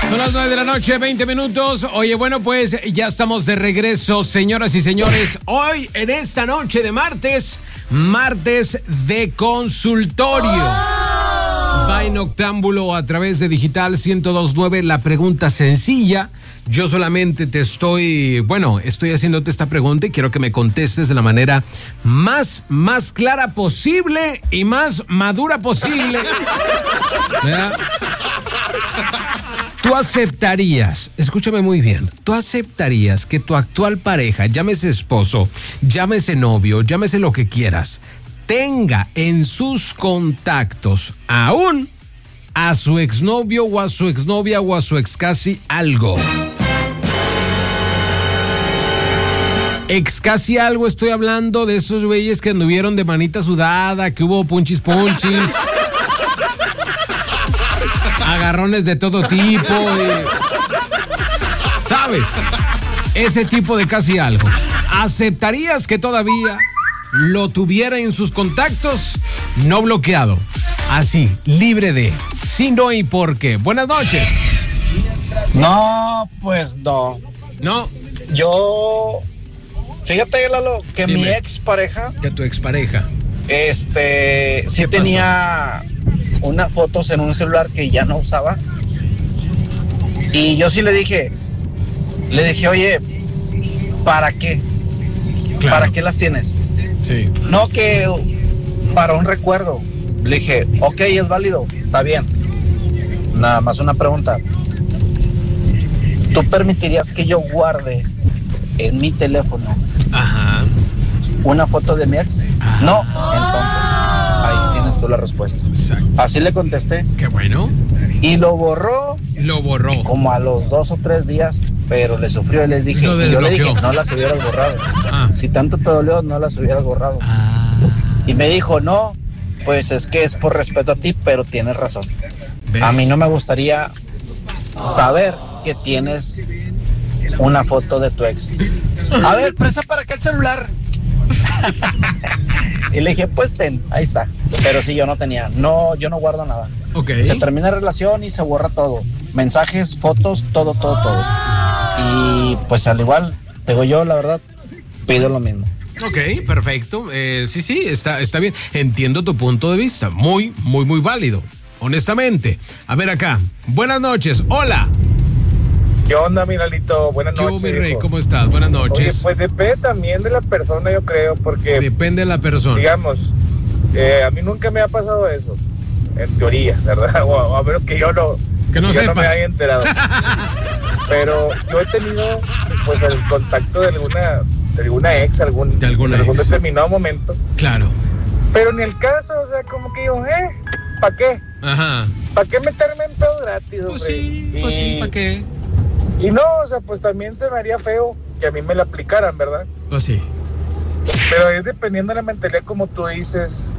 Son las 9 de la noche, 20 minutos. Oye, bueno, pues ya estamos de regreso, señoras y señores. Hoy, en esta noche de martes de consultorio. Va en Octámbulo a través de Digital 102.9. La pregunta sencilla. Yo solamente estoy haciéndote esta pregunta y quiero que me contestes de la manera más clara posible y más madura posible. ¿Verdad? ¿Tú aceptarías, escúchame muy bien, tú aceptarías que tu actual pareja, llámese esposo, llámese novio, llámese lo que quieras, tenga en sus contactos aún a su exnovio o a su exnovia o a su ex casi algo? Ex casi algo, estoy hablando de esos güeyes que anduvieron de manita sudada, que hubo punchis, agarrones de todo tipo, ¿sabes? Ese tipo de casi algo. ¿Aceptarías que todavía lo tuviera en sus contactos? No bloqueado, así, libre de, sí, no y por qué. Buenas noches. No, pues no. No. Yo, fíjate, Lalo, que Dime. mi expareja, Que tu expareja. sí tenía unas fotos en un celular que ya no usaba. Y yo sí le dije, oye, ¿para qué? Claro. ¿Para qué las tienes? Sí. No, que para un recuerdo. Le dije, ok, es válido, está bien. Nada más una pregunta. ¿Tú permitirías que yo guarde en mi teléfono Ajá. una foto de mi ex? Ajá. No, entonces ahí tienes tú la respuesta. Exacto. Así le contesté Qué bueno. y lo borró Lo borró. como a los 2 o 3 días, pero le sufrió y les dije, Lo y yo le dije, desbloqueó. no las hubieras borrado. Ah. Si tanto te dolió, no las hubieras borrado. Ah. Y me dijo, no, pues es que es por respeto a ti, pero tienes razón. ¿Ves? A mí no me gustaría saber que tienes una foto de tu ex. A ver, presta para acá el celular. Y le dije, pues ten, ahí está. Pero sí, yo no tenía. No, yo no guardo nada. Ok. Se termina la relación y se borra todo. Mensajes, fotos, todo. Y pues al igual, digo yo, la verdad, pido lo mismo. Ok, perfecto. Sí, está bien. Entiendo tu punto de vista. Muy válido. Honestamente. A ver acá. Buenas noches. Hola. ¿Qué onda, mi Lalito? Buenas ¿Qué hubo, noches. mi rey? Viejo. ¿Cómo estás? Buenas Oye, noches. pues depende también de la persona, yo creo, porque, Depende de la persona. digamos, a mí nunca me ha pasado eso, en teoría, ¿verdad? O a menos que yo no me sepas. haya enterado. Pero yo he tenido, pues, el contacto de alguna ex, De alguna en algún ex. determinado momento. Claro. Pero en el caso, o sea, como que yo, ¿para qué? Ajá. ¿Para qué meterme en pedo gratis, Pues hombre? sí, ¿para qué? Y no, o sea, pues también se me haría feo que a mí me la aplicaran, ¿verdad? Pues sí. Pero es dependiendo de la mentalidad, como tú dices,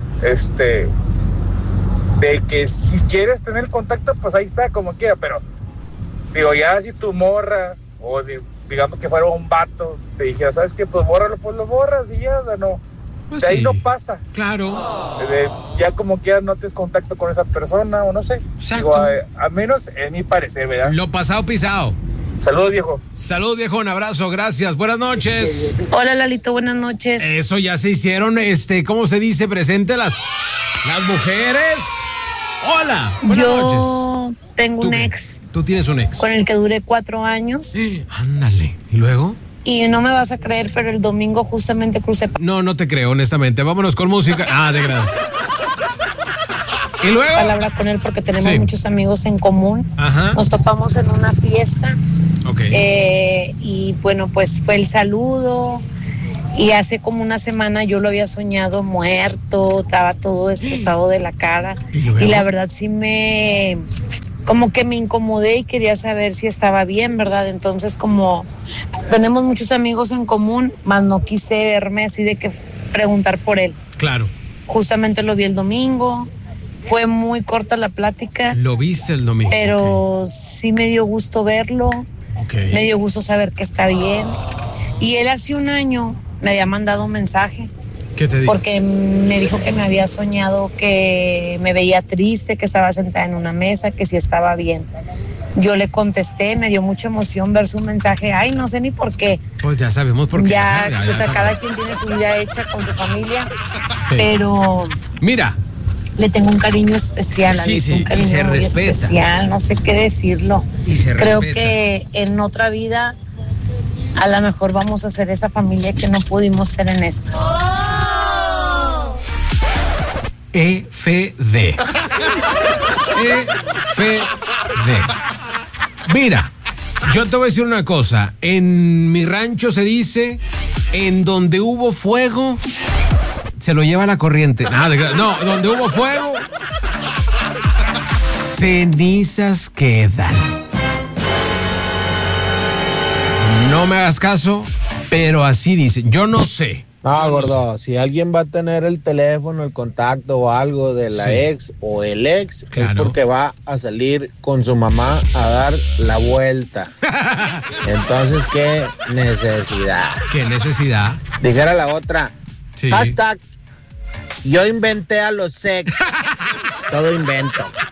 de que si quieres tener el contacto, pues ahí está, como quiera, pero digo, ya si tu morra, o digamos que fuera un vato, te dijera, ¿sabes qué? Pues bórralo, pues lo borras y ya, o sea, no. Pues De ahí sí. no pasa. Claro. Ya como quieras no tienes contacto con esa persona, o no sé. Exacto. Digo, a menos en mi parecer, ¿verdad? Lo pasado pisado. Saludos, viejo. Salud, viejo, un abrazo, gracias. Buenas noches. Hola, Lalito, buenas noches. Eso ya se hicieron, ¿cómo se dice? Presente las mujeres. Hola, buenas noches. Yo tengo ¿Tú un qué? ex Tú tienes un ex. con el que duré 4 años Sí. Ándale. ¿Y luego? y no me vas a creer, pero el domingo justamente crucé No te creo, honestamente. Vámonos con música. Ah, de gracias. ¿Y luego? palabra con él porque tenemos Sí. muchos amigos en común. Ajá. Nos topamos en una fiesta Ok. y bueno, pues fue el saludo y hace como una semana yo lo había soñado muerto, estaba todo destrozado de la cara ¿Y luego? y la verdad sí como que me incomodé y quería saber si estaba bien, ¿verdad? Entonces como tenemos muchos amigos en común, más no quise verme así de que preguntar por él. Claro. Justamente lo vi el domingo, fue muy corta la plática, Lo viste el domingo. pero sí me dio gusto verlo, Ok. me dio gusto saber que está bien. Y él hace un año me había mandado un mensaje ¿Qué te digo? porque me dijo que me había soñado que me veía triste, que estaba sentada en una mesa, que sí estaba bien. Yo le contesté, me dio mucha emoción ver su mensaje. Ay, no sé ni por qué. Pues ya sabemos por qué. Ya cada quien tiene su vida hecha con su familia. Sí. Pero mira, le tengo un cariño especial. Sí, un cariño y se muy respeta. especial, no sé qué decirlo. Y se Creo respeta. que en otra vida a lo mejor vamos a ser esa familia que no pudimos ser en esta. EFD. EFD. Mira, yo te voy a decir una cosa. En mi rancho se dice, en donde hubo fuego, se lo lleva la corriente. No, donde hubo fuego, cenizas quedan. No me hagas caso, pero así dicen. Yo no sé. No, gordo, si alguien va a tener el teléfono, el contacto o algo de la ex o el ex, Claro. es porque va a salir con su mamá a dar la vuelta. Entonces, ¿qué necesidad? ¿Qué necesidad? Dijera la otra, Sí. hashtag, yo inventé a los ex. Todo invento.